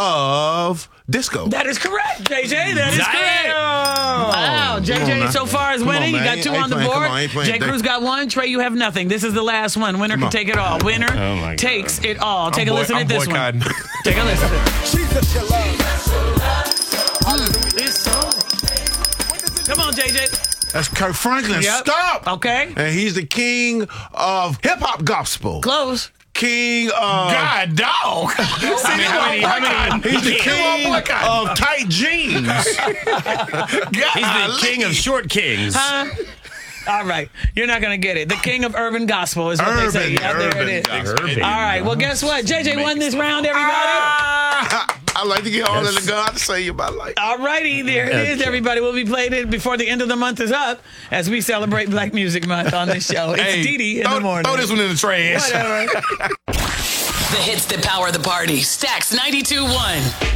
of disco. That is correct, JJ. That is correct. Wow. JJ so far is winning. You man. got 2 Ain't on the playing. board. Come on, ain't playing. J. Cruz got 1. Trey, you have nothing. This is the last one. Winner can take it all. Winner takes it all. Take a listen at this one. Take a listen. This song. Come on, JJ. That's Kirk Franklin. Yep. Stop. Okay. And he's the king of hip-hop gospel. Close. King of... God, dog. He's the king of tight jeans. He's the king of short kings. Huh? All right. You're not going to get it. The king of urban gospel is what they say. Yeah, there it is. Urban. All right. Well, guess what? JJ won this round, everybody. I like to get all of the God to say about life. All righty. There it is, everybody. We'll be playing it before the end of the month is up as we celebrate Black Music Month on this show. It's Hey, Dee in the morning. Throw this one in the trash. Whatever. The hits that power the party. Stacks 92.1.